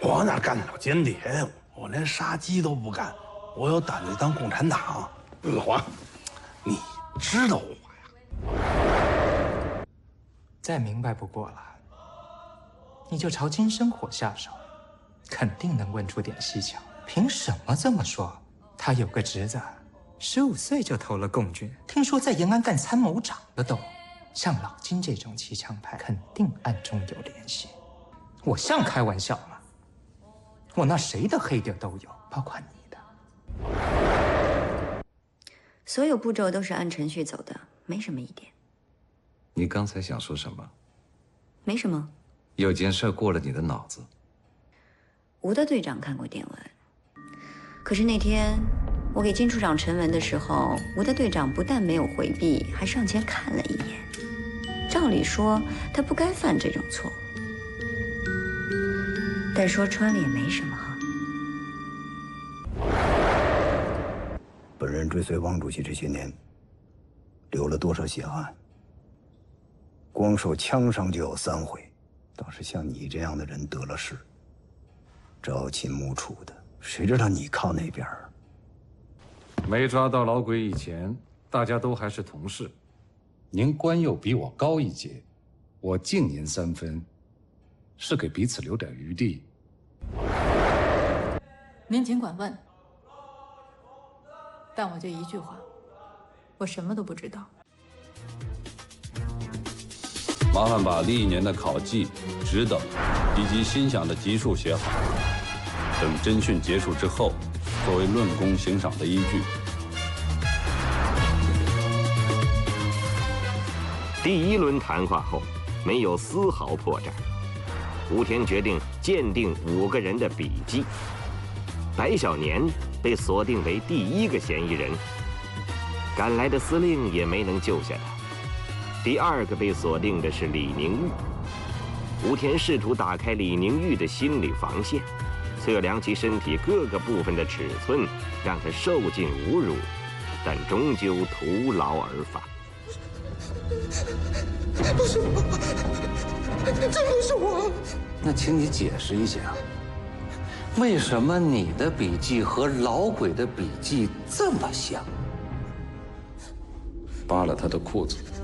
我哪干得了间谍呀？我连杀鸡都不干，我有胆子当共产党。老黄，你知道我呀？ 再明白不过了，你就朝金生火下手，肯定能问出点蹊跷。凭什么这么说？他有个侄子，15岁就投了共军，听说在延安干参谋长的都。像老金这种骑枪派，肯定暗中有联系。我像开玩笑吗？我那谁的黑底都有，包括你的。 所有步骤都是按程序走的，没什么疑点。 你刚才想说什么？ 没什么。 有件事过了你的脑子。 吴的队长看过电文，可是那天我给金处长呈文的时候，吴的队长不但没有回避，还上前看了一眼。照理说，他不该犯这种错误，但说穿了也没什么哈。 本人追随汪主席这些年，流了多少血汗？光受枪伤就有3回，倒是像你这样的人得了势，朝秦暮楚的，谁知道你靠那边儿？ 没抓到老鬼以前，大家都还是同事。您官又比我高一阶，我敬您3分，是给彼此留点余地。 您尽管问，但我就一句话，我什么都不知道。 麻烦把历年的考绩、职等以及新想的级数写好，等侦讯结束之后，作为论功行赏的依据。 第1轮谈话后，没有丝毫破绽。吴天决定鉴定5个人的笔迹。白小年被锁定为第1个嫌疑人，赶来的司令也没能救下他。第2个被锁定的是李宁玉。吴天试图打开李宁玉的心理防线，测量其身体各个部分的尺寸，让他受尽侮辱，但终究徒劳而返。 不是我，真不是我。 那请你解释一下，为什么你的笔迹和老鬼的笔迹这么像？ 扒了他的裤子。